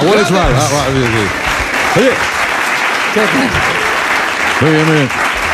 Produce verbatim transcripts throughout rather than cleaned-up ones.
hueles mal. Ah, va, sí, sí. Oye. Muy bien, muy bien.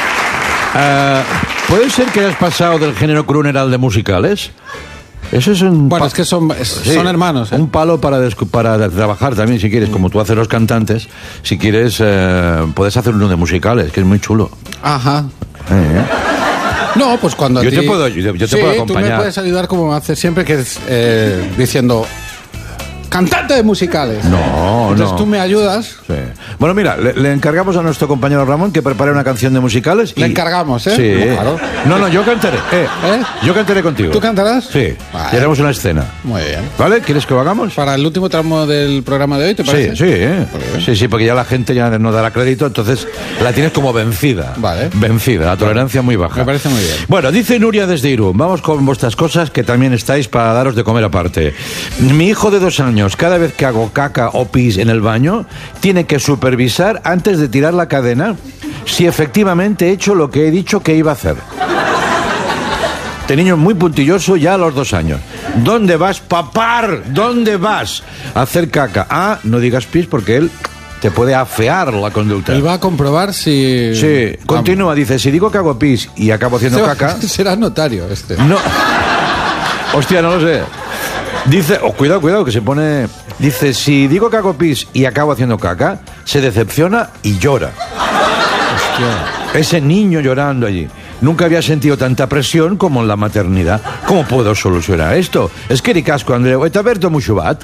Uh, ¿Puede ser que hayas pasado del género crooner al de musicales? Eso es un bueno, pa- es que son, es, sí, son hermanos. ¿eh? Un palo para, descu- para trabajar también, si quieres, como tú haces los cantantes. Si quieres, eh, puedes hacer uno de musicales, que es muy chulo. Ajá. Eh, No, pues cuando Yo a ti... te puedo- yo- yo te sí, puedo acompañar. tú me puedes ayudar como me haces siempre, que es eh, diciendo... Cantante de musicales. No, Entonces no. tú me ayudas. Sí. Bueno, mira, le, le encargamos a nuestro compañero Ramón que prepare una canción de musicales. Le y- encargamos, ¿eh? Sí. No, claro. No, no, yo cantaré. Eh, ¿Eh? Yo cantaré contigo. ¿Tú cantarás? Sí. Vale. Y haremos una escena. Muy bien. ¿Vale? ¿Quieres que lo hagamos? Para el último tramo del programa de hoy, ¿te Sí, parece? sí, eh. sí, sí, porque ya la gente ya no dará crédito, entonces la tienes como vencida. Vale. Vencida, la tolerancia muy baja. Me parece muy bien. Bueno, dice Nuria desde Irún, vamos con vuestras cosas que también estáis para daros de comer aparte. Mi hijo de dos años, cada vez que hago caca o pis en el baño, tiene que supervisar antes de tirar la cadena si efectivamente he hecho lo que he dicho que iba a hacer. Este niño es muy puntilloso ya a los dos años. ¿Dónde vas, papar? ¿Dónde vas a hacer caca? Ah, no digas pis porque él te puede afear la conducta. Él va a comprobar si... Sí, continúa, dice, si digo que hago pis y acabo haciendo Vamos. caca... Será notario este. No. Hostia, no lo sé. Dice, oh, cuidado, cuidado, que se pone... Dice, si digo que hago pis y acabo haciendo caca, se decepciona y llora. Hostia. Ese niño llorando allí. Nunca había sentido tanta presión como en la maternidad. ¿Cómo puedo solucionar esto? Es que ricasco, Andreu. ¿Te aberto mucho bat?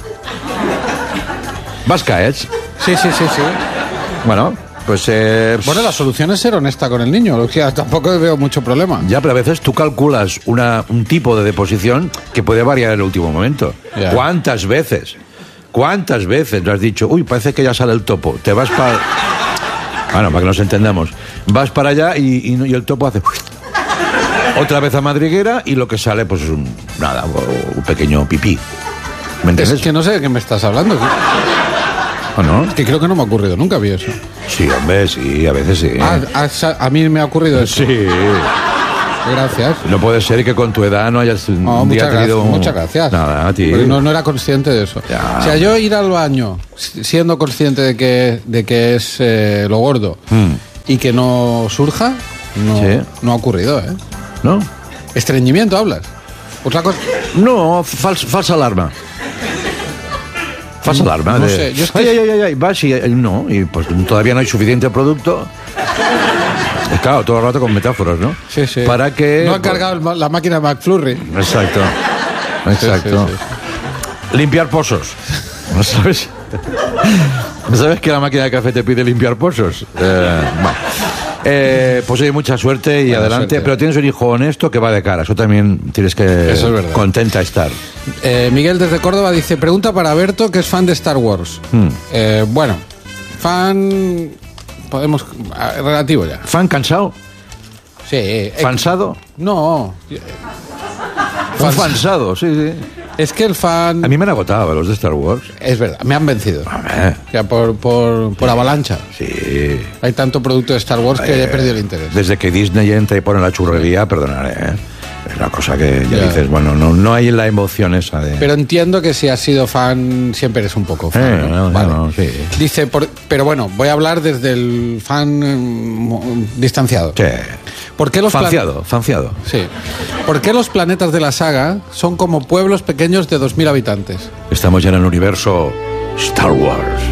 ¿Vas caets? Sí, sí, sí, sí. Bueno, pues... Eh, Bueno, la solución es ser honesta con el niño. O sea, tampoco veo mucho problema. Ya, pero a veces tú calculas una, un tipo de deposición que puede variar en el último momento. Ya. ¿Cuántas veces? ¿Cuántas veces le has dicho, uy, parece que ya sale el topo? Te vas para... Bueno, para que nos entendamos. Vas para allá y, y, no- y el topo hace... Otra vez a madriguera y lo que sale, pues, es un, nada, un pequeño pipí. ¿Me entiendes? Es que no sé de qué me estás hablando. ¿O no? Es que creo que no me ha ocurrido nunca, vi eso. Sí, hombre, sí, a veces sí. Ah, a, a mí me ha ocurrido eso. Sí. Gracias. No puede ser que con tu edad no hayas un No, día muchas, gracias, tenido... muchas gracias. Nada, a ti. Porque no, no era consciente de eso. Ya. O sea, yo ir al baño si- siendo consciente de que, de que es eh, lo gordo Mm. y que no surja, no, Sí. no ha ocurrido, ¿eh? ¿No? Estreñimiento, hablas. Otra cosa. No, fals- falsa alarma. Falsa alarma. no de, sé, yo es que- Ay, ay, ay, ay, vas y eh, no, y pues todavía no hay suficiente producto. Es claro, todo el rato con metáforas, ¿no? Sí, sí. Para que... No ha cargado el ma- la máquina McFlurry. Exacto. Exacto. Sí, sí, Limpiar pozos. ¿No sabes? ¿No sabes que la máquina de café te pide limpiar pozos? Eh, bueno. Eh, pues oye, mucha suerte y Buena adelante. suerte. Pero tienes un hijo honesto que va de cara. Eso también tienes que... Eso es verdad. Contenta estar. Eh, Miguel desde Córdoba dice, pregunta para Berto, que es fan de Star Wars. Hmm. Eh, bueno, fan... Podemos... ah, relativo ya. ¿Fan cansado? Sí. eh, ¿Fansado? No. Un Fans- fansado, sí, sí. Es que el fan... A mí me han agotado los de Star Wars. Es verdad, me han vencido. A ver, O sea, por, por, por avalancha. sí. Hay tanto producto de Star Wars que Eh, he perdido el interés. Desde que Disney entra y pone la churrería, perdonaré, ¿eh? Es una cosa que ya, Ya. dices, bueno, no, no hay la emoción esa de... Pero entiendo que si has sido fan, siempre eres un poco fan. Eh, ¿no? no, Vale. no, sí. Dice, por- pero bueno, voy a hablar desde el fan mm, distanciado. Sí. ¿Por qué los plan- Fanciado, fanciado. Sí. ¿Por qué los planetas de la saga son como pueblos pequeños de dos mil habitantes? Estamos ya en el universo Star Wars.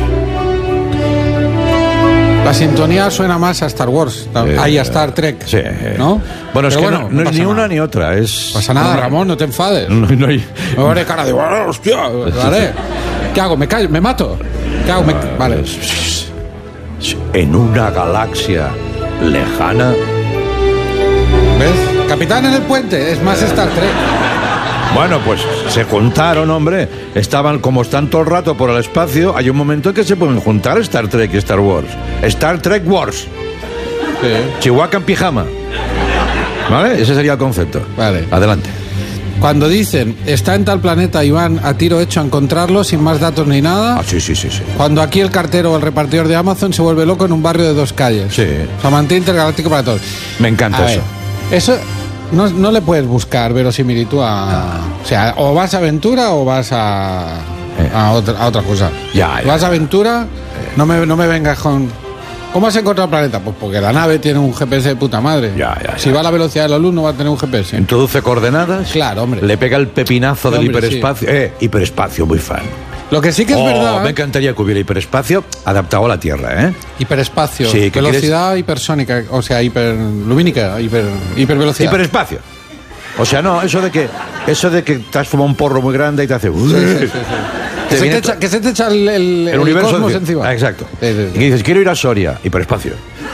La sintonía suena más a Star Wars, Eh, ahí a Star Trek. Sí. ¿No? Bueno, es Pero que bueno, no, no es pasa ni nada. una ni otra, es... No pasa nada, no, Ramón, no te enfades. No, no hay... Me haré cara de, "Ah, hostia, lo haré". ¿Qué hago? ¿Me callo? ¿Me mato? ¿Qué hago? Me- Vale. En una galaxia lejana... ¿Ves? Capitán en el puente, es más Star Trek. Bueno, pues se juntaron, hombre. Estaban como están todo el rato por el espacio. Hay un momento en que se pueden juntar Star Trek y Star Wars. Star Trek Wars. Sí. Chihuahua en pijama. ¿Vale? Ese sería el concepto. Vale. Adelante. Cuando dicen, está en tal planeta y van a tiro hecho a encontrarlo sin más datos ni nada. Ah, sí, sí, sí, sí. Cuando aquí el cartero o el repartidor de Amazon se vuelve loco en un barrio de dos calles. Sí. O sea, mantiene intergaláctico para todos. Me encanta A eso. ver, eso no, no le puedes buscar verosimilitud a... O sea, o vas a aventura o vas a... Eh. a, otra, a otra cosa. Ya, ya. Vas a aventura, no me, no me vengas con... ¿Cómo has encontrado el planeta? Pues porque la nave tiene un G P S de puta madre. Ya, ya, si ya. va a la velocidad de la luz no va a tener un G P S. Introduce coordenadas. Claro, hombre. Le pega el pepinazo del Hombre, hiperespacio. sí. Eh, hiperespacio, muy fan. Lo que sí que es Oh, verdad... me encantaría que hubiera hiperespacio adaptado a la Tierra, ¿eh? Hiperespacio, Sí, ¿qué velocidad hipersónica, o sea, hiperlumínica, hiper, hipervelocidad. Hiperespacio. O sea, no, eso de que eso de que te has fumado un porro muy grande y te hace... Sí, sí, sí, sí. Te Que, se viene te echa, to- que se te echa el, el, el, el universo cosmos de- encima. Ah, exacto. Sí, sí, Y sí. que dices, quiero ir a Soria, hiperespacio.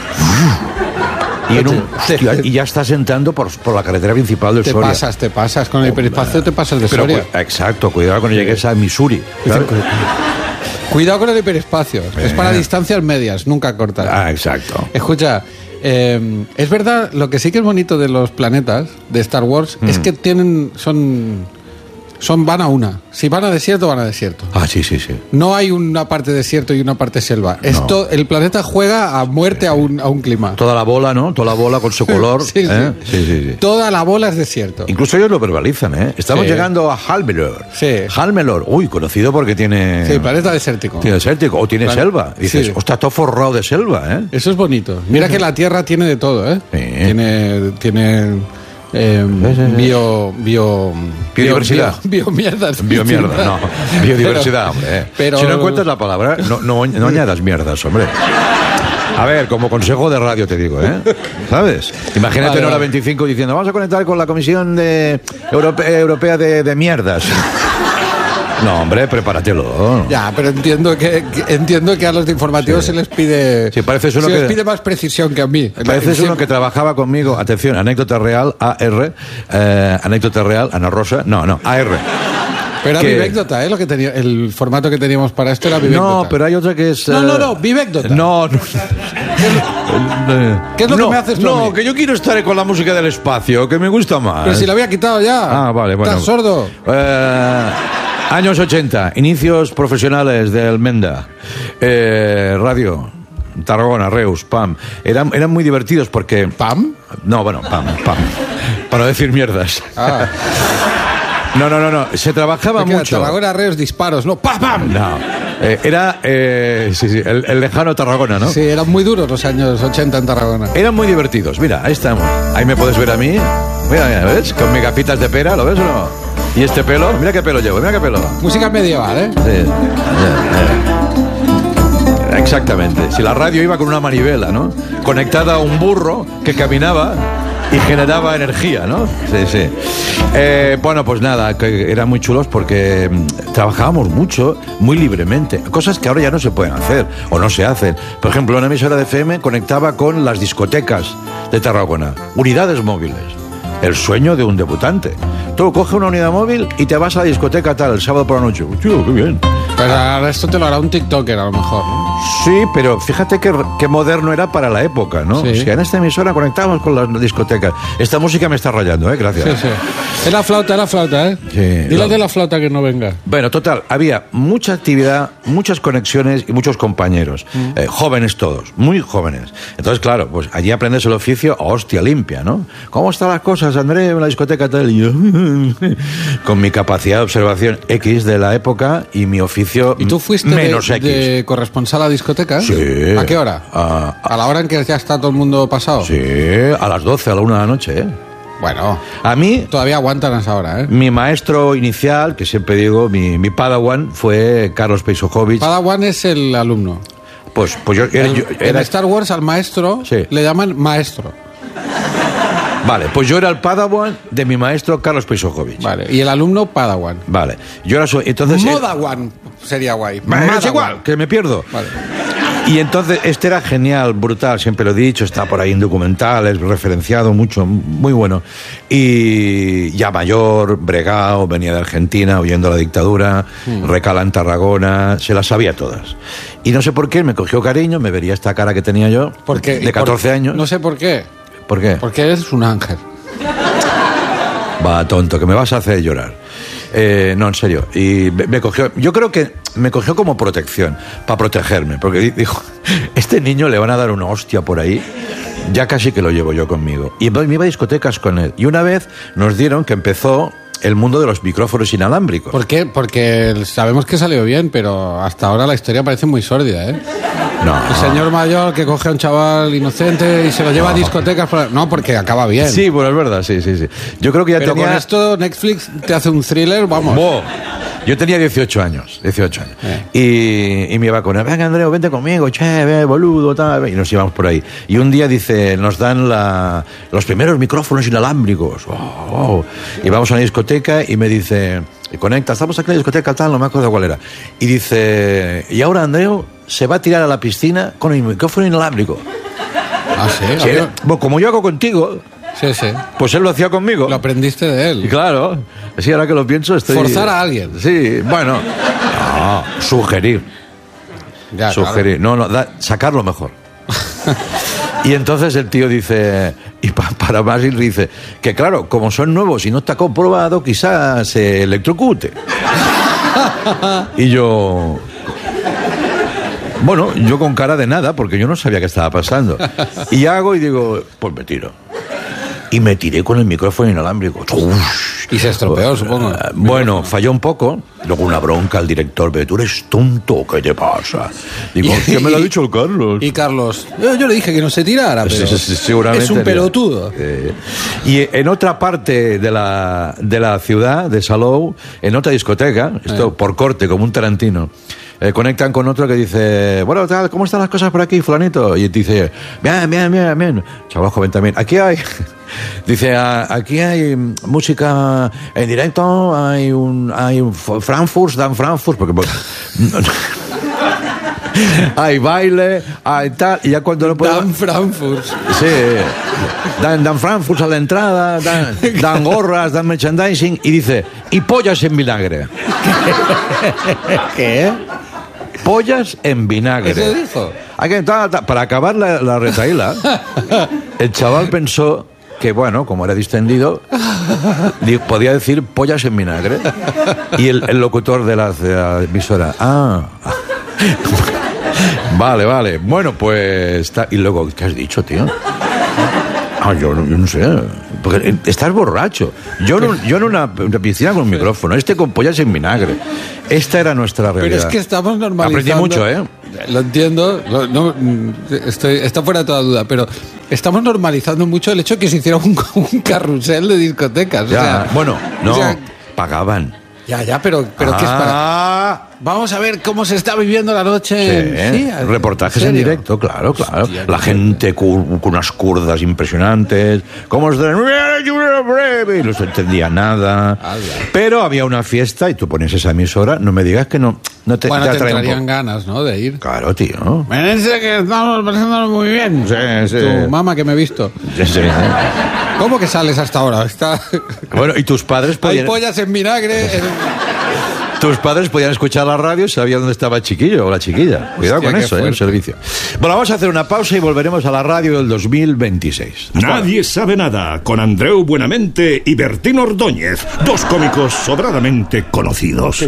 Y, en un- hostia, y ya estás entrando por, por la carretera principal del Te Soria. pasas, te pasas. Con el hiperespacio te pasas de Pero, Soria. cu- exacto, cuidado cuando llegues a Missouri. ¿sabes? Cuidado con el hiperespacio. Es para distancias medias, nunca cortas. Ah, exacto. Escucha, eh, es verdad, lo que sí que es bonito de los planetas de Star Wars Mm. es que tienen, son, son, van a una. Si van a desierto, van a desierto. Ah, sí, sí, sí. No hay una parte desierto y una parte selva. Esto, el planeta juega a muerte a un, a un clima. Toda la bola, ¿no? Toda la bola con su color. Sí, sí. ¿eh? Sí, sí, sí. Toda la bola es desierto. Incluso ellos lo verbalizan, ¿eh? Estamos Sí. llegando a Halmelor. Sí. Halmelor, uy, conocido porque tiene... Sí, planeta desértico. Tiene desértico o tiene Plan- selva. Y dices, Sí. ostras, todo forrado de selva, ¿eh? Eso es bonito. Mira que la Tierra tiene de todo, ¿eh? Sí. Tiene, tiene eh, sí, sí. bio, bio, Biodiversidad. Bio, bio mierdas. Biomierda, no. Biodiversidad, hombre. ¿eh? pero- Si no encuentras la palabra, no, no, no añadas mierdas, hombre. A ver, como consejo de radio te digo, ¿eh? ¿Sabes? Imagínate Vale, en hora vale. veinticinco diciendo, vamos a conectar con la Comisión de Europe- Europea de, de Mierdas. No, hombre, prepáratelo. Ya, pero entiendo que, que- entiendo que a los de informativos Sí. se les pide Sí, pareces uno se les que- pide más precisión que a mí. Pareces uno que trabajaba conmigo, atención, anécdota real, A R, eh, anécdota real, Ana Rosa, no, no, A R. Pero era que- Vivécdota, ¿eh? Lo que tenía, el formato que teníamos para esto era Vivécdota. No, pero hay otra que es... No, eh, no, no, Vivécdota. No, no. ¿Qué es lo no, que me haces tú a No, mí? que yo quiero estar con la música del espacio, que me gusta más. Pero si la había quitado ya. Ah, vale, bueno. ¿Estás sordo? Eh, años ochenta, inicios profesionales del Menda. Eh, radio, Tarragona, Reus, Pam. Eran, eran muy divertidos porque... ¿Pam? No, bueno, Pam, Pam. Para no decir mierdas. Ah, No, no, no, no. Se trabajaba es que mucho. Tarragona, Reos, disparos, ¿no? ¡Pam, pam! No. Eh, era, eh, sí, sí, el, el lejano Tarragona, ¿no? Sí, eran muy duros los años ochenta en Tarragona. Eran muy divertidos. Mira, ahí estamos. Ahí me puedes ver a mí. Mira, mira, ¿ves? Con mis gafitas de pera, ¿lo ves o no? Y este pelo, mira qué pelo llevo, mira qué pelo. Música medieval, ¿eh? Sí. Exactamente. Si la radio iba con una manivela, ¿no? Conectada a un burro que caminaba y generaba energía, ¿no? Sí, sí. Eh, bueno, pues nada, que eran muy chulos porque mm, trabajábamos mucho, muy libremente. Cosas que ahora ya no se pueden hacer o no se hacen. Por ejemplo, una emisora de F M conectaba con las discotecas de Tarragona. Unidades móviles. El sueño de un debutante. Tú coges una unidad móvil y te vas a la discoteca tal, el sábado por la noche. Tío, qué bien. Pero ahora esto te lo hará un TikToker a lo mejor, ¿no? Sí, pero fíjate qué, qué moderno era para la época, ¿no? Sí. O sea, en esta emisora conectamos con las discotecas. Esta música me está rayando, ¿eh? Gracias. Sí, sí. Es la flauta, es la flauta, ¿eh? Sí, Dile lo- de la flauta que no venga. Bueno, total, había mucha actividad, muchas conexiones y muchos compañeros. Eh, jóvenes todos, muy jóvenes. Entonces, claro, pues allí aprendes el oficio a hostia limpia, ¿no? ¿Cómo están las cosas, André, en la discoteca tal? Y yo, con mi capacidad de observación X de la época y mi oficio ¿Y tú fuiste menos de, X. de corresponsal a discoteca? Sí. ¿A qué hora? A- ¿A la hora en que ya está todo el mundo pasado? Sí, a las doce, a la una de la noche, ¿eh? Bueno, A mí, todavía aguantan a esa hora, ¿eh? mi maestro inicial, que siempre digo, mi, mi padawan, fue Carlos Peisojovic. Padawan es el alumno. Pues, pues yo, era, En, yo- en era- Star Wars al maestro Sí. le llaman maestro. Vale, pues yo era el padawan de mi maestro Carlos Peisojovic. Vale. Y el alumno Padawan. Vale. Yo era su, entonces eh, Modawan sería guay. Ma- es Madawan. igual, que me pierdo. Vale. Y entonces este era genial, brutal, siempre lo he dicho, está por ahí en documentales, referenciado mucho, muy bueno. Y ya mayor, bregao, venía de Argentina, huyendo la dictadura, recala en Tarragona, se las sabía todas. Y no sé por qué, me cogió cariño, me vería esta cara que tenía yo, Porque, de catorce por- años. No sé por qué. ¿Por qué? Porque eres un ángel. Va, tonto, que me vas a hacer llorar. Eh, no, en serio. Y me, me cogió, yo creo que me cogió como protección, para protegerme, porque di- dijo, este niño le van a dar una hostia por ahí, ya casi que lo llevo yo conmigo. Y me iba a discotecas con él. Y una vez nos dieron que empezó el mundo de los micrófonos inalámbricos. ¿Por qué? Porque sabemos que salió bien, pero hasta ahora la historia parece muy sórdida, ¿eh? No. El señor mayor que coge a un chaval inocente y se lo lleva No. a discotecas. Para... No, porque acaba bien. Sí, bueno, es verdad, sí, sí, sí. Yo creo que ya pero tenía... con esto Netflix te hace un thriller, vamos. Bo. Yo tenía dieciocho años, dieciocho años. Eh. Y, y me iba con él, venga Andreu, vente conmigo, che, ve, boludo, tal. Y nos íbamos por ahí. Y un día dice, nos dan la, los primeros micrófonos inalámbricos. Oh, oh. Y vamos a una discoteca y me dice, y conecta, estamos aquí en la discoteca tal, no me acuerdo cuál era. Y dice, y ahora Andreu se va a tirar a la piscina con el micrófono inalámbrico. Ah, sí. Sí, Había- bueno, como yo hago contigo, Sí, sí. pues él lo hacía conmigo. Lo aprendiste de Y él. claro, sí, ahora que lo pienso estoy... Forzar a alguien. Sí, bueno, no, sugerir, Ya, sugerir, no, no, da- sacarlo mejor. Y entonces el tío dice, y pa- para más y dice, que claro, como son nuevos y no está comprobado, quizás se electrocute. Y yo... Bueno, yo con cara de nada, porque yo no sabía qué estaba pasando. Y hago y digo, pues me tiro. Y me tiré con el micrófono inalámbrico. Uf. Y se estropeó, supongo. Eh, Bueno, falló un poco. Luego una bronca al director. Pero tú eres tonto, ¿qué te pasa? Digo, Y- ¿qué me lo ha dicho el Carlos? Y Carlos, yo, yo le dije que no se tirara, pero Sí, sí, sí, seguramente es un haría. pelotudo. Eh, y en otra parte de la, de la ciudad, de Salou, en otra discoteca, esto Eh. por corte, como un Tarantino, eh, conectan con otro que dice, bueno, tal, ¿cómo están las cosas por aquí, fulanito? Y dice, bien, bien, bien, bien. Chaval joven también. Aquí hay... Dice, "a- aquí hay música en directo, hay un, hay un F- Frankfurt, Dan Frankfurt, porque... pues, hay baile, hay tal, y ya cuando no puedo... Dan Frankfurt. Sí, dan, dan Frankfurt a la entrada, dan, dan gorras, dan merchandising y dice, y pollas en vinagre. ¿Qué? Pollas en vinagre. ¿Eso dijo? Hay que- ta- ta- Para acabar la, la retaíla, el chaval pensó que, bueno, como era distendido, di- podía decir pollas en vinagre. Y el, el locutor de la, de la emisora, ah... Vale, vale. Bueno, pues... ta- Y luego, ¿qué has dicho, tío? Ah, yo, no- yo no sé. Porque eh, estás borracho. Yo, en un- yo en una, una piscina con un micrófono, este con pollas en vinagre. Esta era nuestra realidad. Pero es que estamos normalizando. Aprendí mucho, ¿eh? Lo entiendo, lo- no, mm, estoy, está fuera de toda duda, pero estamos normalizando mucho el hecho de que se hiciera un, un carrusel de discotecas. Ya, o sea, bueno, no, o sea, pagaban. ya, ya, pero, pero ¿qué es para? Ah, Vamos a ver cómo se está viviendo la noche. sí, en- reportajes en, serio? directo, claro, claro. Hostia, La qué gente cu- con unas curdas impresionantes. ¿Cómo se y no se entendía nada. Ala. Pero había una fiesta y tú pones esa emisora, no me digas que no, no te, Bueno, te te atrae un entrarían poco. ganas, ¿no? De ir. Claro, tío. Parece que estamos pasándonos muy bien. Sí, sí. Tu mamá que me he visto. Sí, sí. ¿Cómo que sales hasta ahora? Está... Bueno, y tus padres Hay podían, pollas en vinagre. en- tus padres podían escuchar la radio y sabían dónde estaba el chiquillo o la chiquilla. Cuidado Hostia, con qué eso, ¿eh? El fuerte. servicio. Bueno, vamos a hacer una pausa y volveremos a la radio del dos mil veintiséis. Nadie sabe nada, con Andreu Buenamente y Bertín Ordóñez, dos cómicos sobradamente conocidos.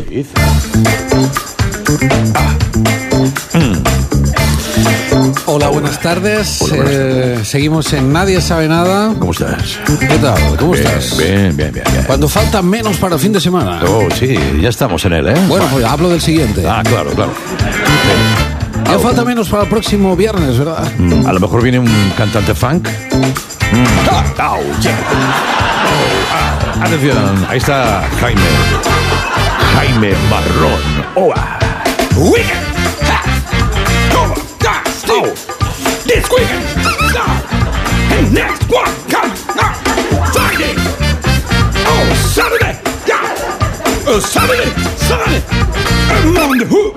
Hola, buenas tardes. Hola, buenas Eh, seguimos en Nadie Sabe Nada. ¿Cómo estás? ¿Qué tal? ¿Cómo Bien, estás? Bien, bien, bien, bien. Cuando falta menos para el fin de semana. Oh, sí, ya estamos en él, ¿eh? Bueno, pues hablo del siguiente. Ah, claro, claro. Ya falta menos para el próximo viernes, ¿verdad? Mm, a lo mejor viene un cantante funk. Mm. Au, ya. Oh, ah, atención, ahí está Jaime. Jaime Marrón. Oh, ah. Weekend! Ha! Come on! Ah, Steve! This weekend! Now! And next one! Come! Now! Friday! Oh, Saturday! Yeah! Uh, Saturday! Sunday! And Monday! Who?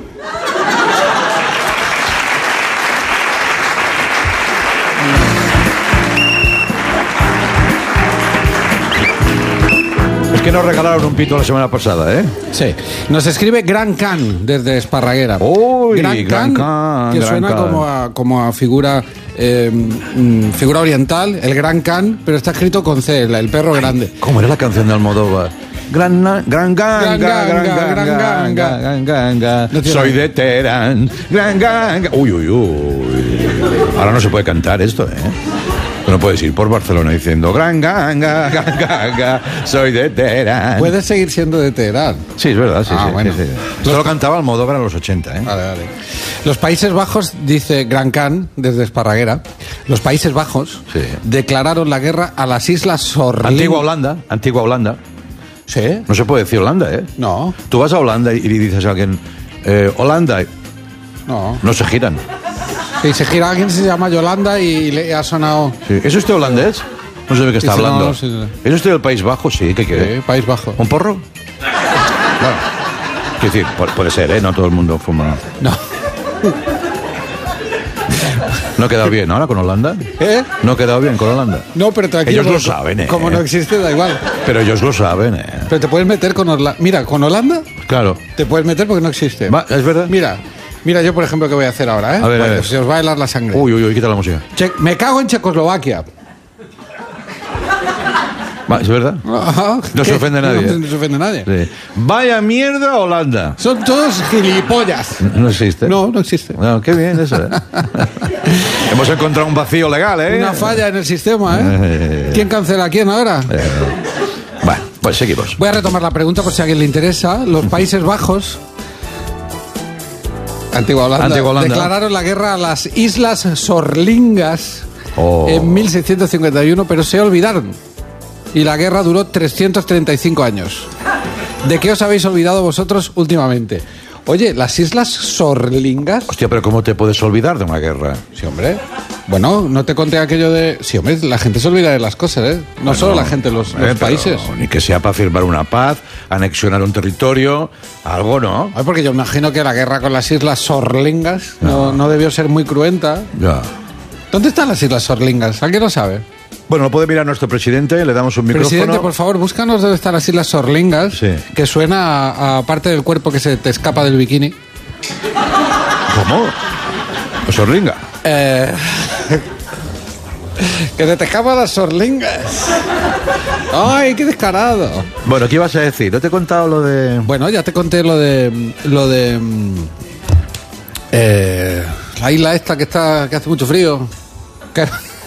Es que nos regalaron un pito la semana pasada, ¿eh? Sí. Nos escribe Gran Can desde Esparraguera. Uy, Gran Can, que Gran suena Can. como a, como a figura eh, mm, figura oriental, el Gran Can, pero está escrito con C, el, el perro grande. ¿Cómo era la canción de Almodóvar? Gran, gran, gran, Gran gran, gran, ganga, gran, gran gran, ganga. gran, gran, gran. No tiene Soy nada. de Teherán. Gran, gran, gran. Uy, uy, uy. Ahora no se puede cantar esto, ¿eh? No puedes ir por Barcelona diciendo gran ganga, ganga, ganga, soy de Teherán. Puedes seguir siendo de Teherán. Sí, es verdad, sí, Ah, sí, bueno. sí, sí. Esto lo cantaba Almodóvar en los ochenta, ¿eh? Vale, vale. Los Países Bajos, dice Gran Can, desde Esparraguera, los Países Bajos Sí. declararon la guerra a las Islas Sorling. Antigua Holanda, antigua Holanda. ¿Sí? No se puede decir Holanda, ¿eh? No, Tú vas a Holanda y, y dices a alguien, eh, Holanda, no. no se giran. Y se gira alguien, se llama Yolanda y le ha sonado... Sí. ¿Es usted holandés? No sé de qué está Dice, no, hablando. no, sí, sí. ¿Es usted del País Bajo? Sí, ¿qué quiere? Sí, País Bajo. ¿Un porro? Claro. Quiero decir, pu- puede ser, ¿eh? No todo el mundo fuma. No. ¿No ha quedado bien ahora con Holanda? ¿Eh? ¿No ha quedado bien con Holanda? No, pero tranquilo. Ellos lo porque saben, ¿eh? Como no existe, da igual. Pero ellos lo saben, ¿eh? Pero te puedes meter con Holanda. Mira, con Holanda Claro. te puedes meter porque no existe. Va, ¿es verdad? Mira, mira yo, por ejemplo, qué voy a hacer ahora, ¿eh? A ver, a Porque ver. se os va a helar la sangre. Uy, uy, uy, quita la música. Che- me cago en Checoslovaquia. Va, ¿es verdad? Ajá. No se ¿Qué? ofende nadie. No, no se ofende nadie. Sí. Vaya mierda Holanda. Son todos gilipollas. No existe. No, no existe. No, qué bien eso, ¿eh? Hemos encontrado un vacío legal, ¿eh? Una falla en el sistema, ¿eh? Eh. ¿Quién cancela a quién ahora? Eh, Bueno, pues seguimos. Voy a retomar la pregunta por si a alguien le interesa. Los Países Bajos, Antigua Holanda, Antigua Holanda. declararon la guerra a las Islas Sorlingas Oh. en mil seiscientos cincuenta y uno, pero se olvidaron. Y la guerra duró trescientos treinta y cinco años. ¿De qué os habéis olvidado vosotros últimamente? Oye, las Islas Sorlingas... Hostia, pero ¿cómo te puedes olvidar de una guerra? Sí, hombre. Bueno, no te conté aquello de... Sí, hombre, la gente se olvida de las cosas, ¿eh? No Bueno, solo la gente, los, eh, los pero países. Ni que sea para firmar una paz, anexionar un territorio, algo, ¿no? Ay, porque yo imagino que la guerra con las Islas Sorlingas no, no debió ser muy cruenta. Ya. ¿Dónde están las Islas Sorlingas? ¿Alguien lo sabe? Bueno, lo puede mirar nuestro presidente, le damos un micrófono. Presidente, por favor, búscanos dónde están las Islas Sorlingas, Sí. que suena a, a parte del cuerpo que se te escapa del bikini. ¿Cómo? Pues Orlinga. Eh, que se te escapan las Sorlingas. ¡Ay, qué descarado! Bueno, ¿qué ibas a decir? ¿No te he contado lo de...? Bueno, ya te conté lo de... Lo de... mm, eh, la isla esta que está que hace mucho frío. Que-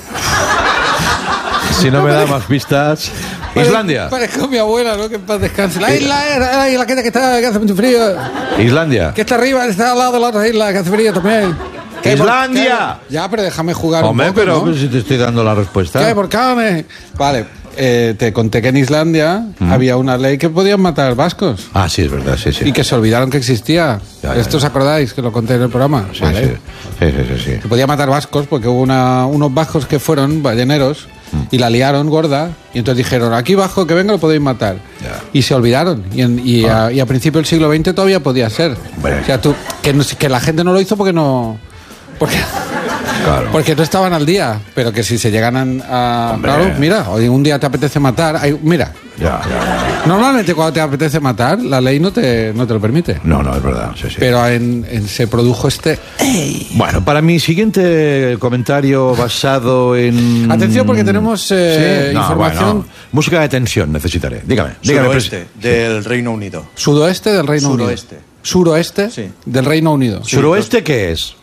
Si no me da más pistas... Islandia. Parezco mi abuela, ¿no? Que en paz descanse. La isla es la isla que está que hace mucho frío. Islandia. Que está arriba, está al lado de la otra isla que hace frío también. ¿Qué hay ¡Islandia! por- qué? Ya, pero déjame jugar Hombre, un poco, pero ¿no? pues, si te estoy dando la ¿Qué respuesta. hay por carne? Vale, eh, te conté que en Islandia había una ley que podían matar vascos. Ah, sí, es verdad, sí, sí. Y que se olvidaron que existía. Ya, ya, ¿Esto os ya. acordáis que lo conté en el programa? Sí, Vale. sí. Sí, sí, sí, sí. Se podía matar vascos porque hubo una- unos vascos que fueron balleneros y la liaron gorda y entonces dijeron, aquí bajo que venga lo podéis matar. Ya. Y se olvidaron. Y, en- y a, y a principio del siglo veinte todavía podía ser. Bueno. O sea, tú, que, no- que la gente no lo hizo porque no... Porque, Claro. porque no estaban al día, pero que si se llegan a... Hombre. Claro, mira, hoy un día te apetece matar... hay- mira, Ya, ya, ya. normalmente cuando te apetece matar, la ley no te, no te lo permite. No, no, es verdad, sí, sí. Pero en, en- se produjo este... Bueno, para mi siguiente comentario basado en... Atención porque tenemos eh, Sí, no, información... bueno, música de tensión necesitaré. Dígame, dígame. Suroeste del Reino Unido. Sudoeste del Reino Suroeste. Unido. Suroeste Sí. del Reino Unido. pres- ¿Suroeste qué es?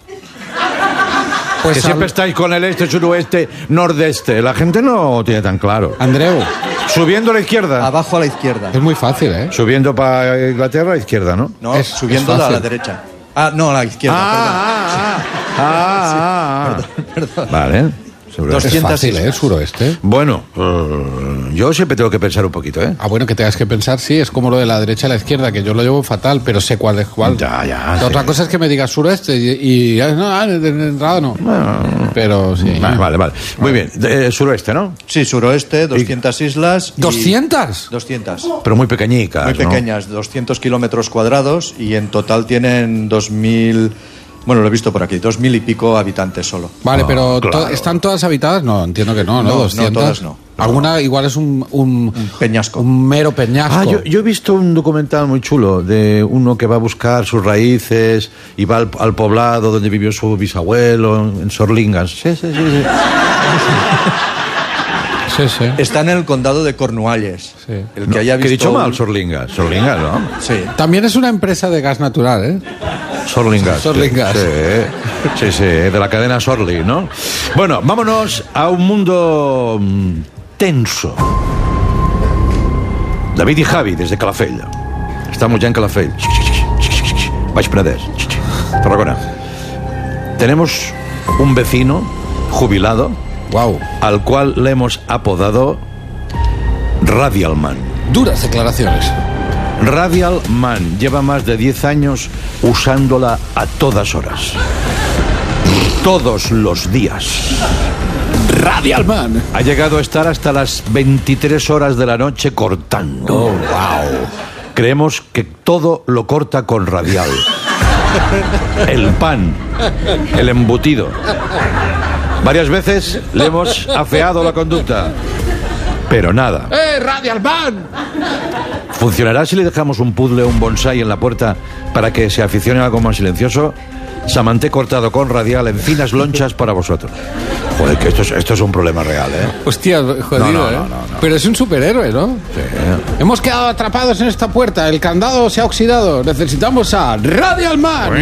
Pues que siempre al- estáis con el este, suroeste, nordeste. La gente no tiene tan claro. Andreu, Subiendo a la izquierda. Abajo a la izquierda. es muy fácil, ¿eh? Subiendo para Inglaterra a la izquierda, ¿no? No, es- subiendo es a la fácil. derecha. Ah, no, a la izquierda, Ah, ah, ah, ah, ah. Vale. Suroeste. Es doscientas fácil, ¿eh? islas. Suroeste. Bueno, eh, yo siempre tengo que pensar un poquito, ¿eh? Ah, bueno, que tengas que pensar, sí, es como lo de la derecha a la izquierda, que yo lo llevo fatal, pero sé cuál es cuál. Ya, ya, La Otra sí. cosa es que me digas suroeste y, y- no, ah, de, de entrada no. Pero sí. Vale, vale, vale. Muy bien. De- eh, suroeste, ¿no? Sí, suroeste, doscientas islas. y- ¿doscientas? doscientas. Pero muy pequeñicas, Muy ¿no? pequeñas, doscientos kilómetros cuadrados y en total tienen dos mil... Bueno, lo he visto por aquí, dos mil y pico habitantes solo. Vale, Ah, pero to- claro. ¿están todas habitadas? No, entiendo que no, ¿no? No, no, doscientas. todas no. Alguna igual es un, un, peñasco. un mero peñasco. Ah, yo, yo he visto un documental muy chulo de uno que va a buscar sus raíces y va al, al poblado donde vivió su bisabuelo, en Sorlingas. Sí, sí, sí. sí. Sí, sí. Está en el condado de Cornualles. Sí. El que haya Que he visto... dicho un- mal, Sorlingas. Sorlingas, ¿no? Sí. También es una empresa de gas natural, ¿eh? Sorling Gas. Sorling Gas. Sí, sí, sí, de la cadena Sorling, ¿no? Bueno, vámonos a un mundo mm, tenso. David y Javi, desde Calafell. Estamos ya en Calafell. Baix Penedès. Tarragona. Tenemos un vecino jubilado, Wow. al cual le hemos apodado Radial Man. Duras declaraciones. Radial Man lleva más de diez años usándola a todas horas. Todos los días. Radial Man. Ha llegado a estar hasta las veintitrés horas de la noche cortando. Oh, wow. Creemos que todo lo corta con Radial. El pan, el embutido. Varias veces le hemos afeado la conducta, pero nada. ¡Eh, Radial Man! ¿Funcionará si le dejamos un puzzle o un bonsai en la puerta para que se aficione a algo más silencioso? Samanté cortado con Radial en finas lonchas para vosotros. Joder, que esto es, esto es un problema real, ¿eh? Hostia, jodido, No, no, ¿eh? no, no, no. Pero es un superhéroe, ¿no? Sí. Hemos quedado atrapados en esta puerta. El candado se ha oxidado. Necesitamos a Radial Man.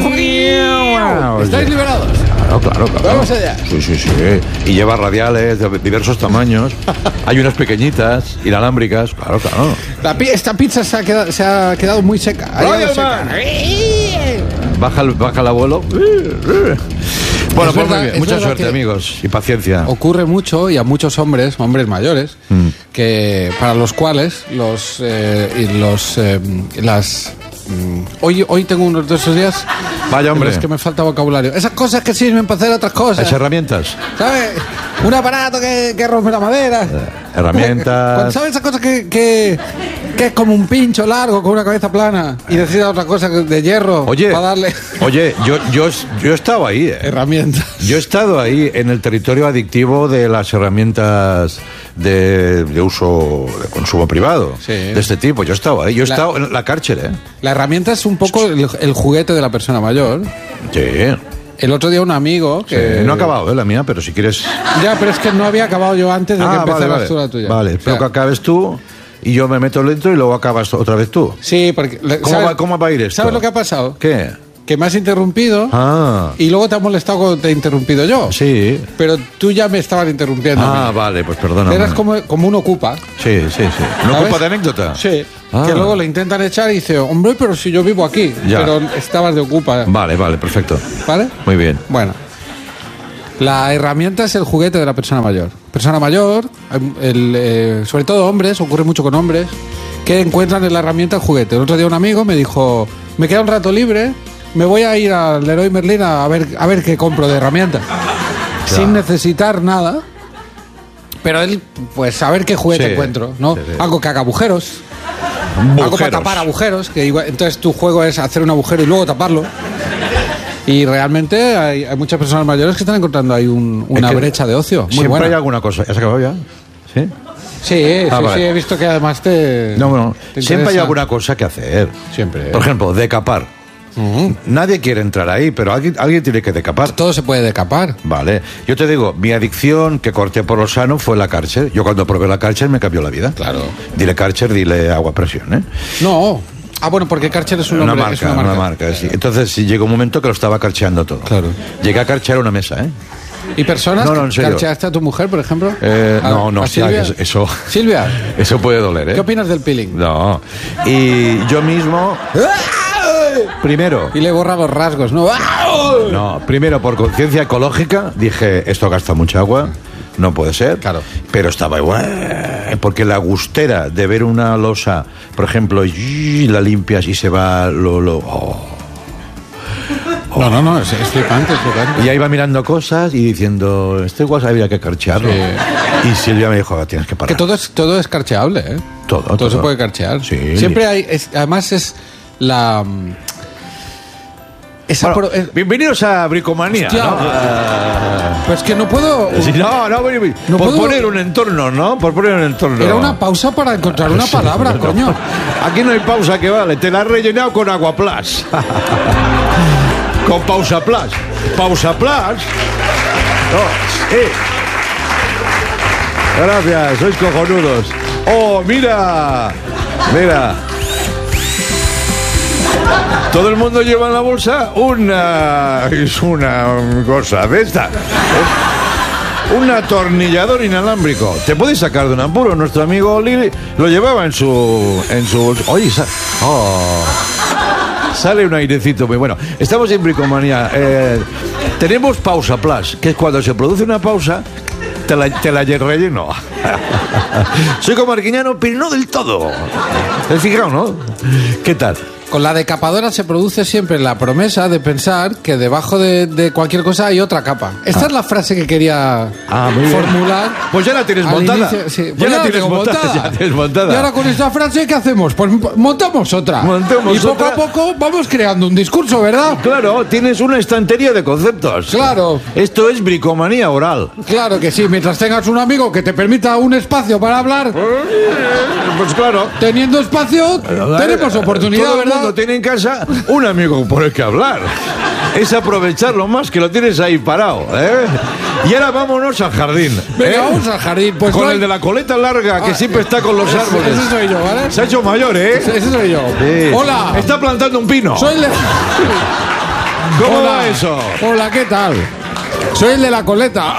¿Estáis liberados? Claro, claro, claro. Vamos allá. Sí, sí, sí. Y lleva radiales de diversos tamaños. Hay unas pequeñitas, inalámbricas. Claro, claro. La pi- esta pizza se ha quedado, se ha quedado muy seca. Ha Radial quedado Man. seca. Baja el, baja el abuelo. Bueno, Es pues verdad, muy bien. es Mucha verdad suerte, que- amigos. Y paciencia. Ocurre mucho y a muchos hombres, hombres mayores, que para los cuales los eh, y los eh, las mm, hoy hoy tengo unos de esos días. Vaya, hombre. Es que me falta vocabulario. Esas cosas que sirven para hacer otras cosas. Las herramientas. ¿Sabes? Un aparato que, que rompe la madera. herramientas. Cuando ¿sabes esa cosa que, que, que es como un pincho largo con una cabeza plana y necesita otra cosa que- de hierro Oye, para darle oye, yo, yo, yo he estado ahí, ¿eh? herramientas? Yo he estado ahí en el territorio adictivo de las herramientas de, de uso, de consumo privado, Sí. de este tipo. Yo he estado ahí. Yo he La- estado en la cárcel, ¿eh? La herramienta es un poco el, el juguete de la persona mayor. Sí. El otro día un amigo que... Sí, no ha acabado, ¿eh? La mía, pero si quieres... Ya, pero es que no había acabado yo antes de que Ah, vale, empezaras vale. tú la tuya. Vale, O espero sea, que acabes tú y yo me meto dentro y luego acabas otra vez tú. Sí, porque... le- ¿Cómo ¿sabes- va- cómo va a ir esto? ¿Sabes lo que ha pasado? ¿Qué? Que me has interrumpido Ah, y luego te ha molestado cuando te he interrumpido yo. sí. Pero tú ya me estabas interrumpiendo. a Ah, mí. vale, pues perdona. Eras como, como un ocupa. Sí, sí, sí. ¿No ¿sabes? ocupa de anécdota? Sí. Ah. Que luego le intentan echar y dice, hombre, pero si yo vivo aquí. Ya. Pero estabas de ocupa. Vale, vale, perfecto. ¿Vale? Muy bien. Bueno. La herramienta es el juguete de la persona mayor. Persona mayor, el, eh, sobre todo hombres, ocurre mucho con hombres, que encuentran en la herramienta el juguete. El otro día un amigo me dijo, me queda un rato libre, me voy a ir al Leroy Merlin a ver, a ver qué compro de herramientas. Sin necesitar nada. Pero él, pues, a ver qué juguete Sí, encuentro, ¿no? sí, sí. Algo que haga agujeros. Algo para Agujeros. tapar agujeros, que igual- entonces tu juego es hacer un agujero y luego taparlo. Y realmente hay, hay muchas personas mayores que están encontrando ahí un- una Es que brecha de ocio. Muy Siempre buena. hay alguna cosa. ¿Has acabado ya? ¿Sí? Sí, Ah, sí, vale. sí, he visto que además te. No, bueno, te siempre hay interesa. alguna cosa que hacer. Siempre. Por ejemplo, decapar. Nadie quiere entrar ahí, pero alguien, alguien tiene que decapar. Todo se puede decapar. Vale. Yo te digo, mi adicción que corté por lo sano fue la cárcel. Yo cuando probé la cárcel me cambió la vida. Claro. Dile cárcel, dile agua a presión, ¿eh? No. Ah, bueno, porque Karcher es un Una nombre, marca, es una una marca. marca, sí. Entonces sí, llegó un momento que lo estaba carcheando todo. Claro. Llegué a carchear una mesa, ¿eh? ¿Y personas? No, no, en serio. ¿Carcheaste a tu mujer, por ejemplo? Eh, ¿A- no, no, a hostia, Silvia? que eso, Silvia, eso puede doler, ¿eh? ¿qué opinas del peeling? No. Y yo mismo, primero, Y le borra los rasgos, ¿no? no, primero por conciencia ecológica dije, esto gasta mucha agua, no puede ser. Claro. Pero estaba igual, porque la gustera de ver una losa, por ejemplo, y la limpias y se va lo... lo oh. No, no, no, es, es flipante, es flipante. Y ahí iba mirando cosas y diciendo, esto igual habría que carchearlo. Sí. Y Silvia me dijo, tienes que parar. Que todo es, todo es carcheable, ¿eh? Todo, Todo, todo. se puede carchear. Sí. Siempre hay, es- además es la... mm, Esa Bueno, pro- es- bienvenidos a Bricomanía. Hostia. ¿no? Ah, pues que no puedo... sí, no, no, no, No por puedo- poner un entorno, ¿no? Por poner un entorno. Era una pausa para encontrar una Sí, palabra, no. coño. Aquí no hay pausa que vale, te la has rellenado con agua plus. Con pausa plus. Pausa plus. No, sí. Gracias, sois cojonudos. Oh, mira. Mira. Todo el mundo lleva en la bolsa una... es una cosa de esta. Un atornillador inalámbrico. Te puedes sacar de un apuro. Nuestro amigo Lili lo llevaba en su... en su bolsa. Oye, sa- oh. Sale un airecito muy bueno. Estamos en Bricomanía. Eh, tenemos pausa plus, que es cuando se produce una pausa, te la, te la relleno. Soy como Arguiñano, pero no del todo. ¿Te has fijado, no? ¿Qué tal? Con la decapadora se produce siempre la promesa de pensar que debajo de, de cualquier cosa hay otra capa. Esta Ah. es la frase que quería Ah, muy bien. formular. Pues ya la tienes al montada. inicio, sí. Ya Pues la la tienes tengo montada, ya la tienes montada. Y ahora con esta frase, ¿qué hacemos? Pues montamos otra. Montamos y poco otra. a poco vamos creando un discurso, ¿verdad? Claro, tienes una estantería de conceptos. Claro. Esto es bricomanía oral. Claro que sí, mientras tengas un amigo que te permita un espacio para hablar, Pues claro. teniendo espacio, tenemos oportunidad, Todo el ¿verdad? mundo tiene en casa un amigo por el que hablar. Es aprovecharlo más, que lo tienes ahí parado, ¿eh? Y ahora vámonos al jardín. Venga, ¿eh? vamos al jardín. Pues con no hay- el de la coleta larga, que Ah, siempre está con los ese- árboles. ese soy yo, ¿vale? Se ha hecho mayor, ¿eh? Ese, ese soy yo. Sí. Hola. Está plantando un pino. Soy el de... ¿Cómo Hola. va eso? Hola, ¿qué tal? Soy el de la coleta.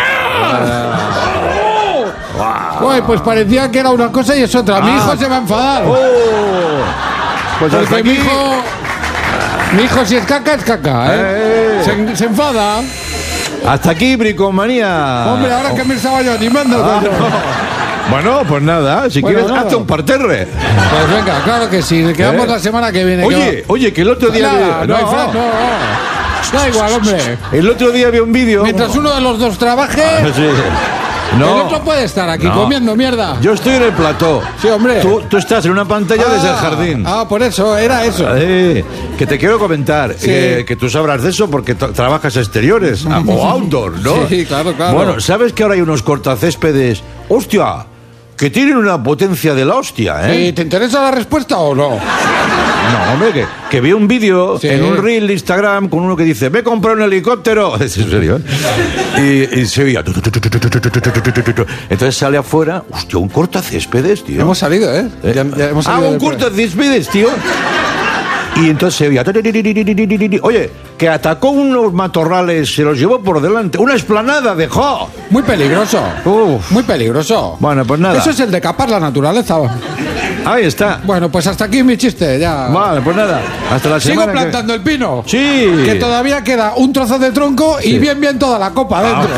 Uy, pues parecía que era una cosa y es otra. Mi Ah. hijo se va a enfadar. Oh. Pues hasta Porque mi aquí. hijo... Mi hijo si es caca, es caca, ¿eh? Eh. Se, se enfada. Hasta aquí, bricomanía. Hombre, ahora que me estaba yo animando. Ah, coño. no. Bueno, pues nada, si Bueno, quieres, nada. hazte un parterre. Pues venga, claro que sí. Quedamos ¿Eh? la semana que viene. Oye, oye, que el otro que día... va- Nada, vi- no, hay no. fra- no, no. Da igual, hombre. El otro día vi un vídeo... Mientras uno de los dos trabaje, Sí. el No, otro puede estar aquí No. comiendo mierda. yo estoy en el plató. Sí, hombre. Tú, tú estás en una pantalla Ah, desde el jardín. Ah, por eso, era eso. Eh, que te quiero comentar, Sí. eh, que tú sabrás de eso porque tra- trabajas exteriores ah, o outdoor, ¿no? Sí, claro, claro. Bueno, ¿sabes que ahora hay unos cortacéspedes? ¡Hostia! Que tienen una potencia de la hostia, ¿eh? ¿Y ¿Te interesa la respuesta o no? No, hombre, que, que vi un vídeo Sí. en un reel de Instagram con uno que dice, ve a comprar un helicóptero. Es en serio, ¿eh? Y, y se oía. tu, tu, tu, tu, tu, tu, tu, tu, tu, tu, tu, tu. Entonces sale afuera, hostia, un cortacéspedes, tío. Hemos salido, ¿eh? ¿Eh? Ya- ya hemos ah, salido un de- cortacéspedes, tío. Y entonces se oía. Oye, que atacó unos matorrales, se los llevó por delante. Una esplanada dejó. Muy peligroso. Uf. Muy peligroso. Bueno, pues nada. Eso es el de capar la naturaleza. Ahí está. Bueno, pues hasta aquí mi chiste, ya. Vale, pues nada. Hasta la Sigo semana que- plantando el pino. Sí. Que todavía queda un trozo de tronco y Sí. Ah. bien, bien toda la copa dentro.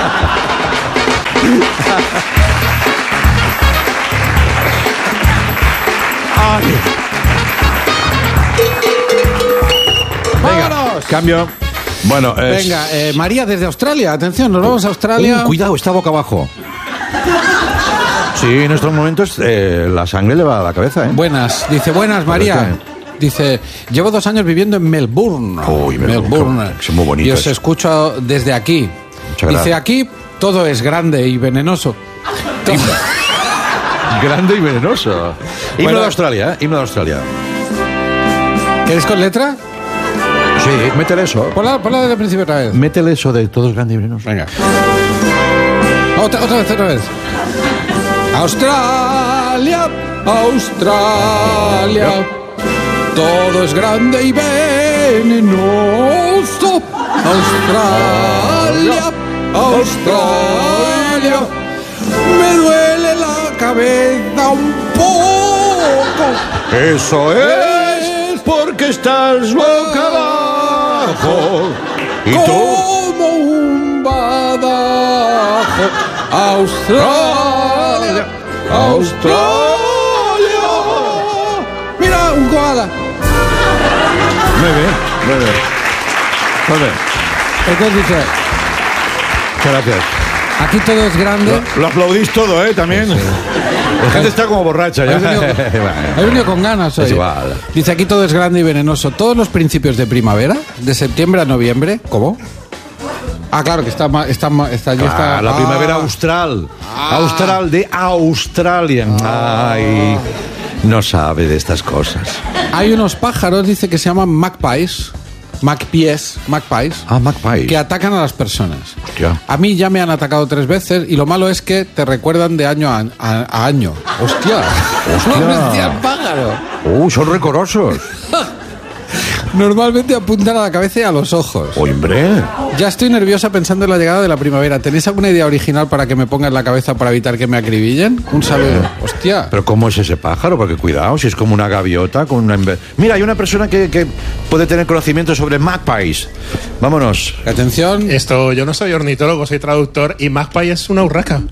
Ay. Venga, ¡Vámonos! cambio. Bueno, es... Venga, eh, María desde Australia. Atención, nos vamos a Australia. Uh, cuidado, está boca abajo. Sí, en estos momentos eh, la sangre le va a la cabeza, ¿eh? Buenas, dice buenas María. Dice, llevo dos años viviendo en Melbourne. Uy, Melbourne, que son muy bonitos. Y os escucho desde aquí. Muchas Dice, gracias. aquí todo es grande y venenoso. To- Grande y venenoso. Himno Bueno. de Australia, ¿eh? Himno de Australia. ¿Queréis con letra? Sí, métele eso. Ponla, ponla desde el principio otra vez. Métele eso de todo es grande y venenoso. Venga. Otra, otra vez, otra vez. Australia, Australia, todo es grande y venenoso. Australia, Australia, me duele la cabeza un poco. Eso es porque estás boca abajo. ¿Y tú? Como un badajo. Australia, Australia. Mira, un koala. Muy bien, muy bien. Muy bien. Entonces dice, Muchas gracias. aquí todo es grande. Lo, lo aplaudís todo, ¿eh? También. La gente está como borracha ya. He venido, he venido con ganas hoy. Es igual. Dice, aquí todo es grande y venenoso. Todos los principios de primavera, de septiembre a noviembre. ¿Cómo? Ah, claro, que está ma- está ma- está, ya está. Ah, la ah. primavera austral. Ah. Austral de Australia. Ay, no sabe de estas cosas. Hay unos pájaros, dice, que se llaman magpies. Magpies, magpies. Ah, magpie. Que atacan a las personas. Hostia. A mí ya me han atacado tres veces y lo malo es que te recuerdan de año a, a- a año. ¡Hostia! Hostia. ¡No, hostia, el pájaro! Uh, son recorosos. Normalmente apuntan a la cabeza y a los ojos. Hombre. Ya estoy nerviosa pensando en la llegada de la primavera. ¿Tenéis alguna idea original para que me ponga en la cabeza para evitar que me acribillen? Un saludo. Hostia. Pero ¿cómo es ese pájaro? Porque cuidado, si es como una gaviota con una... enve- Mira, hay una persona que, que puede tener conocimiento sobre magpies. Vámonos. Atención. Esto, yo no soy ornitólogo, soy traductor y magpie es una urraca.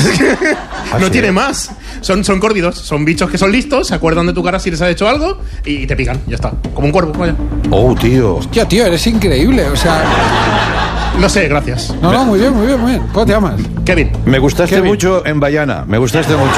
No sí? tiene más. Son, son córvidos, son bichos que son listos, se acuerdan de tu cara si les has hecho algo y te pican, ya está. Como un cuervo, vaya. Oh, tío. Hostia, tío, eres increíble. O sea... Lo sé, gracias. No, no, muy bien, muy bien, muy bien. ¿Cómo te llamas? Kevin. Me gustaste Kevin. mucho en Bayana. Me gustaste mucho.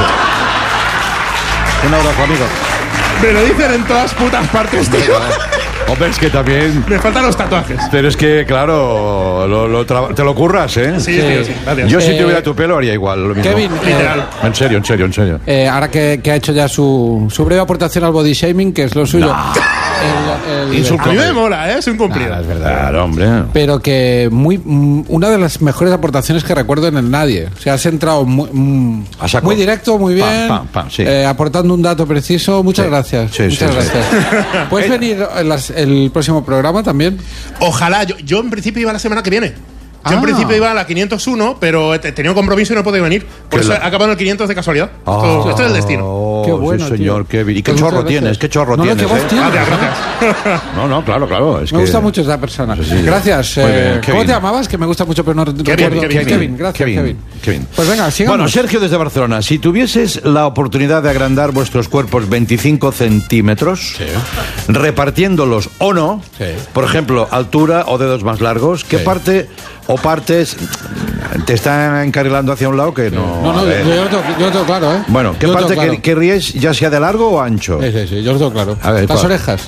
Un abrazo, amigo. Me lo dicen en todas putas partes, tío. Hombre, es que también... Me faltan los tatuajes. Pero es que, claro, lo, lo tra- te lo curras, ¿eh? Sí, tío, sí, gracias. Yo si Eh, tuviera tu pelo haría igual. Lo mismo. Kevin, eh, Literal. En serio, en serio, en serio. eh, ahora que, que ha hecho ya su, su breve aportación al body shaming, que es lo suyo. El- el- Insulto. A mí me mola, ¿eh? Es un cumplido. Nada, es verdad. Claro, hombre. Pero que muy mm, una de las mejores aportaciones que recuerdo en el Nadie. O sea, has entrado muy, mm, A saco. muy directo, muy Pam, bien, pam, pam, sí. eh, aportando un dato preciso. Muchas Sí. gracias. Sí, Muchas sí, sí. gracias. ¿Puedes venir en las- el próximo programa también? Ojalá, yo, yo en principio iba la semana que viene. Yo en Ah. principio iba a la quinientos uno, pero he tenía un compromiso y no he podido venir. Por Qué eso la- he acabado en el quinientos de casualidad. Esto, esto es el destino. Oh, Qué bueno, sí, señor, tío. Kevin. ¿Y qué Pues muchas chorro gracias. tienes? ¿Qué chorro No, no, tienes? qué voz eh? tienes. Gracias, gracias. No, no, claro, claro. Es Me que- gusta mucho esa persona. Sí, sí. Gracias. Muy eh, bien, ¿Cómo Kevin. te llamabas? Que me gusta mucho, pero no recuerdo. Kevin, Kevin, gracias, Kevin, Kevin. Kevin. Pues venga, sigamos. Bueno, Sergio desde Barcelona, si tuvieses la oportunidad de agrandar vuestros cuerpos veinticinco centímetros, repartiéndolos o no, Sí. por ejemplo, altura o dedos más largos, ¿qué Sí. parte o partes te están encarrilando hacia un lado que no? No, no, a yo, ver. yo lo tengo, yo lo tengo claro, ¿eh? Bueno, ¿qué Yo lo parte tengo claro. quer- querríais, ya sea de largo o ancho? Sí, sí, sí, yo lo tengo claro. A ver, Las ¿cuál? orejas.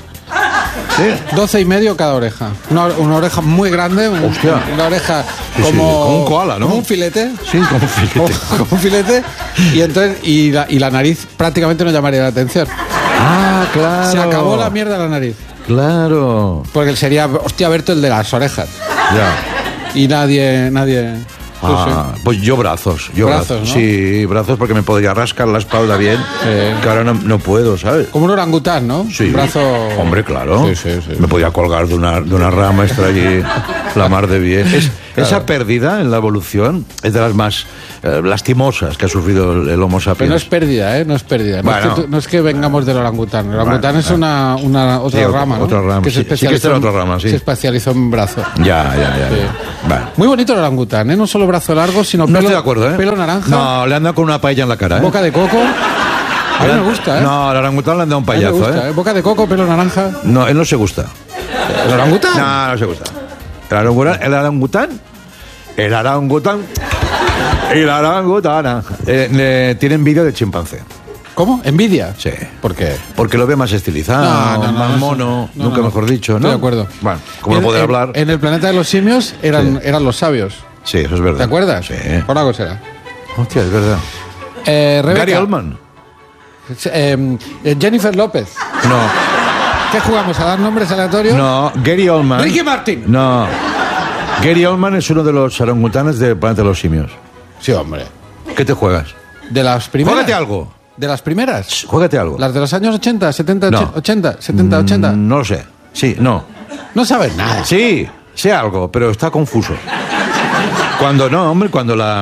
¿Sí? doce y medio cada oreja. Una, una oreja muy grande, un- Hostia. una oreja Sí, sí, como, como un koala, ¿no? Como un filete. Sí, como un filete. Como, como un filete. Y entonces y la, y la nariz prácticamente no llamaría la atención. Ah, claro. Se acabó la mierda de la nariz. Claro. Porque sería, hostia, Berto, el de las orejas. Ya. Y nadie, nadie. sí, Ah, sí. pues yo brazos, yo Brazos, brazos. ¿no? Sí, brazos porque me podría rascar la espalda bien, Sí. que ahora no, no puedo, ¿sabes? Como un orangután, ¿no? Sí. Un brazo. Hombre, claro. Sí, sí, sí. Me podía colgar de una, de una rama, estar allí la mar de bien. Es- Esa pérdida en la evolución es de las más eh, lastimosas que ha sufrido el, el Homo Pero sapiens. no es pérdida, ¿eh? No es pérdida. No, Bueno. es, que, tú- no es que vengamos del orangután. El orangután Bueno, es una, una otra Sí, otra- rama, ¿no? otra rama, Que se sí. Sí que especializó, esta era en- otra rama, sí. se especializó en brazo. Ya, ya, ya. Sí. ya. Vale. Muy bonito el orangután, ¿eh? No solo brazo largo, sino No pelo, estoy de acuerdo, ¿eh? pelo naranja, No, le han dado con una paella en la cara, ¿eh? boca de coco. A mí Le han- me gusta, ¿eh? No, al orangután le han dado un A mí me payazo, gusta, ¿eh? ¿eh? Boca de coco, pelo naranja. No, él no se gusta. ¿El orangután? No, no se gusta. El orangután, el orangután, el orangután, el orangután, eh, le- tiene envidia de chimpancé. ¿Cómo? ¿Envidia? Sí. ¿Por qué? Porque lo ve más estilizado, No, no, no, más no, mono, no, nunca no, no. mejor dicho, ¿no? Estoy de acuerdo. Bueno, como no En- poder en- hablar. En el planeta de los simios eran, Sí. eran los sabios. Sí, eso es verdad. ¿Te acuerdas? Sí. Por algo será. Hostia, es verdad. Eh, Rebeca. Gary Oldman. Eh, eh, Jennifer López. No, ¿Qué jugamos? ¿A dar nombres aleatorios? no, Gary Oldman. Ricky Martin. No. Gary Oldman es uno de los orangutanes del planeta de los simios. Sí, hombre. ¿Qué te juegas? ¿De las primeras? Juégate algo. ¿De las primeras? Juégate algo. ¿Las de los años ochenta, setenta, No. ochenta, setenta, ochenta? Mm, No lo sé. Sí, no. No sabes nada. Sí, sé algo, pero está confuso. Cuando no, hombre, cuando la,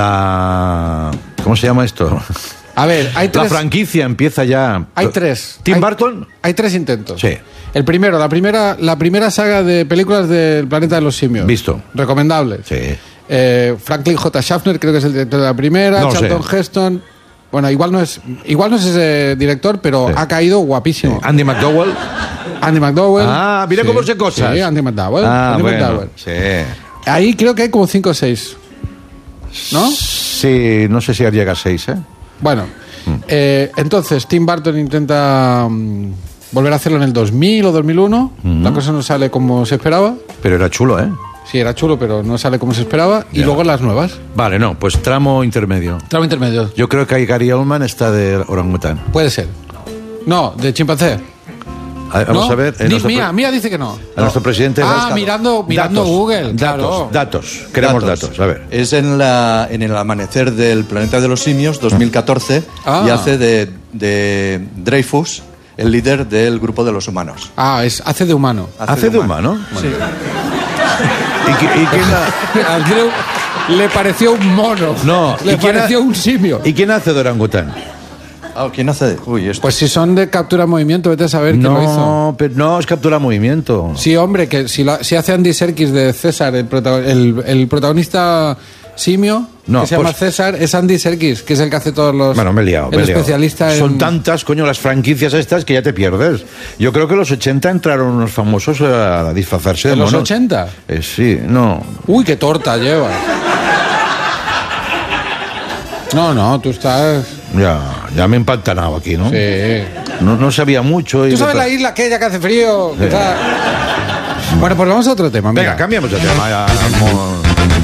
la ¿cómo se llama esto? A ver, hay La tres... franquicia empieza ya. Hay tres. Tim Hay- Burton. Hay tres intentos. Sí. El primero, la primera, la primera saga de películas del planeta de los simios. Visto. Recomendables. Sí. Eh, Franklin J. Schaffner, creo que es el director de la primera. No lo Charlton sé. Heston. Bueno, igual no es, igual no es ese director, pero Sí. ha caído guapísimo. Andy McDowell. Andy McDowell. Ah, mira Sí. cómo sé cosas. Sí, Andy McDowell. Ah, Andy bueno. McDowell. Sí. Ahí creo que hay como cinco o seis. ¿No? Sí, no sé si llega a seis, ¿eh? Bueno, Mm. eh, entonces Tim Burton intenta mm, volver a hacerlo en el dos mil o dos mil uno. Mm. La cosa no sale como se esperaba. Pero era chulo, ¿eh? Sí, era chulo, pero no sale como se esperaba. Y Ya. luego las nuevas. Vale, no, pues tramo intermedio. Tramo intermedio. Yo creo que ahí Gary Oldman está de orangután. Puede ser. No, de chimpancé. A ver, vamos ¿No? a ver. eh, Di- nuestro Mía, pre- Mía dice que no. a nuestro presidente. Ah, Datos. mirando- mirando Datos, Google, Datos, claro. datos. Queremos datos. A ver. Es en, la, en el amanecer del planeta de los simios, dos mil catorce, Ah. y hace de, de Dreyfus el líder del grupo de los humanos. Ah, es, hace de humano. ¿Hace de humano? Sí. ¿Y, qui- y quién ha- A Andreu le pareció un mono. No, le ¿y quién pareció ha- un simio. ¿Y quién hace de orangután? Ah, ¿quién hace? Uy, esto. Pues si son de captura movimiento, vete a saber quién lo hizo. No, pero no, es captura movimiento. Sí, hombre, que si, la- si hace Andy Serkis de César, el, protago- el, el protagonista simio, No, que se llama pues- César, es Andy Serkis, que es el que hace todos los... Bueno, me he liado, me El he liado. especialista en... Son tantas, coño, las franquicias estas que ya te pierdes. Yo creo que en los ochenta entraron unos famosos a disfrazarse de ¿En los monos. ochenta? Eh, sí, no. Uy, qué torta lleva. No, no, tú estás... Ya, ya me he empantanado aquí, ¿no? Sí. No, no sabía mucho. Y ¿Tú sabes de- la isla aquella que hace frío? Sí. Está- Bueno, pues vamos a otro tema. Mira. Venga, cambiamos de tema. Ya, mo-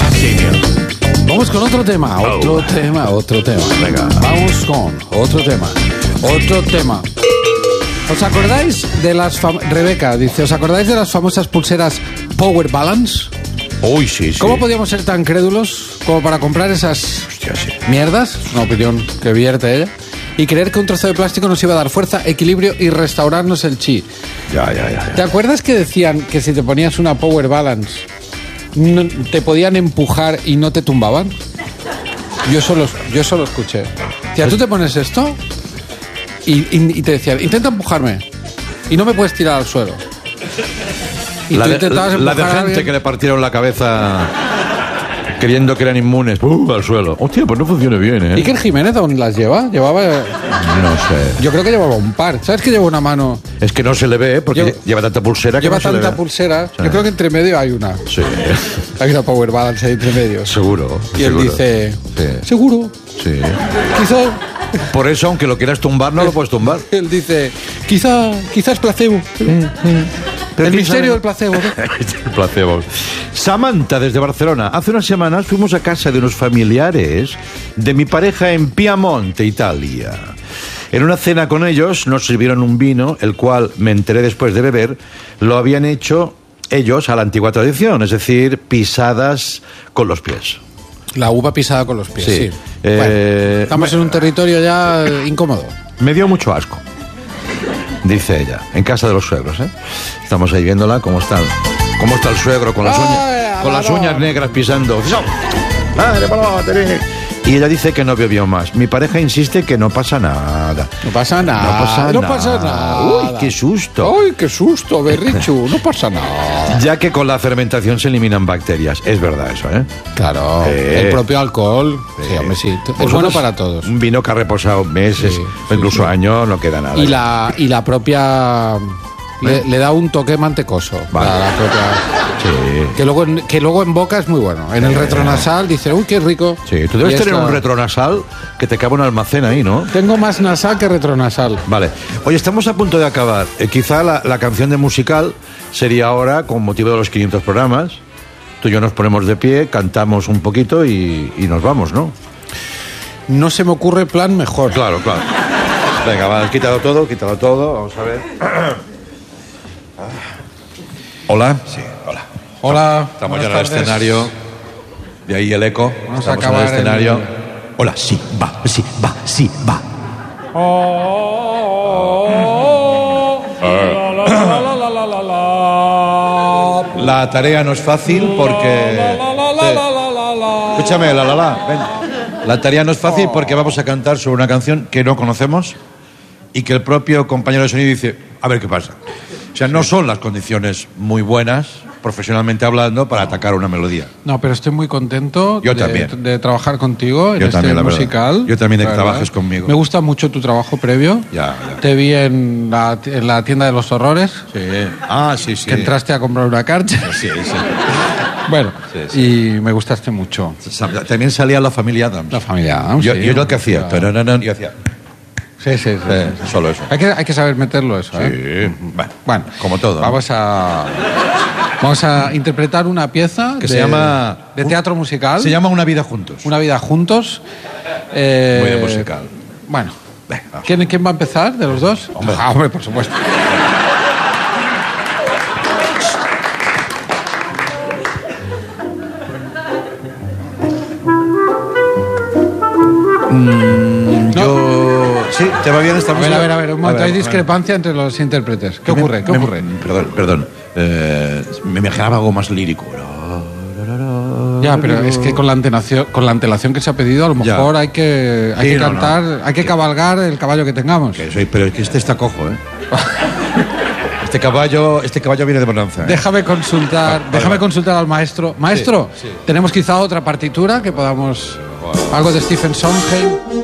Vamos con otro tema, otro tema, otro tema. Venga. Vamos con otro tema, otro tema. ¿Os acordáis de las fam- Rebeca dice, ¿os acordáis de las famosas pulseras Power Balance? Uy, sí, sí. ¿Cómo podíamos ser tan crédulos como para comprar esas Hostia, sí. mierdas? Es una opinión que vierte ella. Y creer que un trozo de plástico nos iba a dar fuerza, equilibrio y restaurarnos el chi. Ya, ya, ya. ya. ¿Te acuerdas que decían que si te ponías una Power Balance no- te podían empujar y no te tumbaban? Yo eso lo, yo eso lo escuché. Tía, tú te pones esto y, y- y te decían, intenta empujarme y no me puedes tirar al suelo. Y La tú de, intentabas la de empujar a gente alguien. que le partieron la cabeza creyendo que eran inmunes. ¡Uh! Al suelo. Hostia, pues no funciona bien, ¿eh? ¿Iker Jiménez aún las lleva? Llevaba... No sé. Yo creo que llevaba un par. ¿Sabes que lleva una mano? Es que no se le ve, ¿eh? Porque Lleva- lleva tanta pulsera que Lleva no se le tanta ve. pulsera. Sí. Yo creo que entre medio hay una. Sí, Hay una Power Balance ahí entre medio. seguro. Y él seguro. dice, Sí. seguro, Sí. quizá... Por eso, aunque lo quieras tumbar, no lo puedes tumbar. Él dice, quizá, quizás placebo. Pero El quién misterio sabe. del placebo. ¿no? El placebo. Samantha, desde Barcelona. Hace unas semanas fuimos a casa de unos familiares de mi pareja en Piamonte, Italia. En una cena con ellos nos sirvieron un vino, el cual, me enteré después de beber, lo habían hecho ellos a la antigua tradición, es decir, pisadas con los pies. La uva pisada con los pies, Sí. sí. Eh, Bueno, estamos en un territorio ya eh, incómodo. Me dio mucho asco, dice ella, en casa de los suegros, ¿eh? Estamos ahí viéndola, cómo está, cómo está el suegro con las Ay, uñas, con las no. uñas negras pisando. Madre, por favor, y ella dice que no bebió más. Mi pareja insiste que no pasa nada. No pasa nada. No pasa no nada. pasa nada. Uy, qué susto. Ay, qué susto, Berrichu. No pasa nada. Ya que con la fermentación se eliminan bacterias. Es verdad eso, ¿eh? Claro, Eh. el propio alcohol. Sí, hombre, sí. Es bueno Vosotros, para todos. Un vino que ha reposado meses, Sí, o incluso años, no queda nada. Y la, y la propia... Le, le da un toque mantecoso. Vale. La, la propia... Sí. Que luego, en- que luego en boca es muy bueno. En el retronasal dice, uy, qué rico. Sí, tú debes Y tener esta- un retronasal que te cabe un almacén ahí, ¿no? Tengo más nasal que retronasal. Vale. Oye, estamos a punto de acabar. Eh, quizá la, la canción de musical sería ahora, con motivo de los quinientos programas. Tú y yo nos ponemos de pie, cantamos un poquito y, y nos vamos, ¿no? No se me ocurre plan mejor. Claro, claro. Venga, va, quítalo todo, quítalo todo. Vamos a ver. Hola. Sí, hola. Hola. Estamos ya en buenas el tardes. escenario. De ahí el eco. Vamos a Estamos en acabar el en- escenario. Hola, sí, va, sí, va, sí, va. La tarea no es fácil porque... Sí. Escúchame, la la la, ven. La tarea no es fácil porque vamos a cantar sobre una canción que no conocemos y que el propio compañero de sonido dice, a ver qué pasa. O sea, no son las condiciones muy buenas, profesionalmente hablando, para atacar una melodía. No, pero estoy muy contento Yo de, también. de trabajar contigo en Yo este también, la verdad. musical. Yo también de que la verdad. trabajes conmigo. Me gusta mucho tu trabajo previo. Ya, ya. Te vi en la, en la tienda de los horrores, Sí. Ah, sí, sí. que entraste a comprar una carta. Sí, sí. Bueno, Sí, y me gustaste mucho. También salía la familia Adams. La familia Adams, Yo, sí. yo lo que hacía, tarananan, yo hacía Sí, sí, sí. eh, sí. solo eso. Hay que, hay que saber meterlo eso, ¿eh? Bueno, Bueno, como todo, ¿no? Vamos a, vamos a interpretar una pieza Que de, se llama- de teatro musical. Se llama Una vida juntos. Una vida juntos. Eh, Muy de musical. Bueno, Venga, vamos. ¿quién, ¿quién va a empezar de los dos? Hombre. Ah, hombre, por supuesto. Yo... Sí, ¿Te va bien esta A ver, música? a ver, a ver, un momento, A hay ver, discrepancia entre los intérpretes. ¿Qué Me- ocurre? ¿Qué me- ocurre? Perdón, perdón. Eh, me imaginaba algo más lírico. Ya, pero es que con la antelación, con la antelación que se ha pedido, a lo Ya. mejor hay que, hay Sí, que no, cantar, no. hay que cabalgar el caballo que tengamos. Que soy- pero es que este está cojo, ¿eh? Este caballo, este caballo viene de bonanza. ¿eh? Déjame consultar, Vale, déjame vale. consultar al maestro. Maestro, Sí, sí. tenemos quizá otra partitura que podamos, algo de Stephen Sondheim.